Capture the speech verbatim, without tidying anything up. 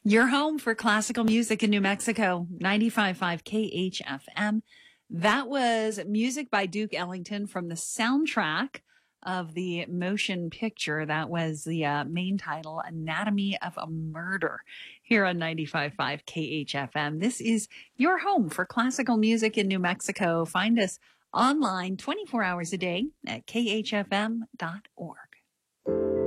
Your home for classical music in New Mexico, ninety-five point five K H F M. That was music by Duke Ellington from the soundtrack of the motion picture. That was the uh, main title, Anatomy of a Murder, here on ninety-five point five K H F M. This is your home for classical music in New Mexico. Find us online twenty-four hours a day at K H F M dot org.